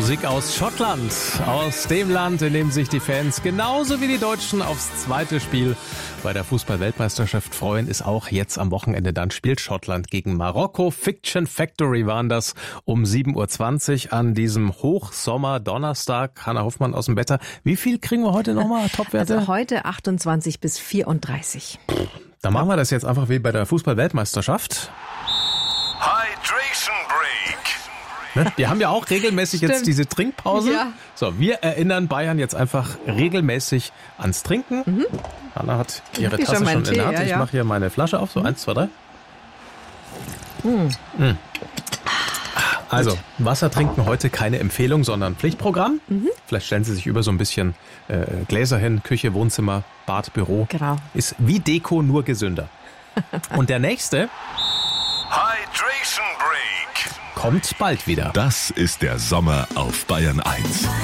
Musik aus Schottland, aus dem Land, in dem sich die Fans genauso wie die Deutschen aufs zweite Spiel bei der Fußball-Weltmeisterschaft freuen, ist auch jetzt am Wochenende. Dann spielt Schottland gegen Marokko. Fiction Factory waren das um 7.20 Uhr an diesem Hochsommer-Donnerstag. Hanna Hoffmann aus dem Wetter. Wie viel kriegen wir heute nochmal, Topwerte? Also heute 28 bis 34. Dann machen wir das jetzt einfach wie bei der Fußball-Weltmeisterschaft. Hydration Break. Wir haben ja auch regelmäßig jetzt diese Trinkpause. Ja. So, wir erinnern Bayern jetzt einfach regelmäßig ans Trinken. Anna hat ihre hier Tasse schon schon meinen in der Tee, Hand. ja, Ich ja. mache hier meine Flasche auf. So, 1, 2, 3. Also, Wasser trinken heute keine Empfehlung, sondern Pflichtprogramm. Vielleicht stellen Sie sich über so ein bisschen Gläser hin, Küche, Wohnzimmer, Bad, Büro. Genau. Ist wie Deko, nur gesünder. Und der nächste Hydration Break. kommt bald wieder. Das ist der Sommer auf Bayern 1.